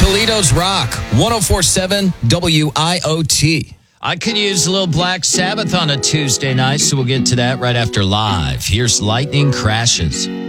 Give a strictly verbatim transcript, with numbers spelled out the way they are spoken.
Toledo's Rock, one oh four point seven W I O T. I could use a little Black Sabbath on a Tuesday night, so we'll get to that right after live. Here's Lightning Crashes.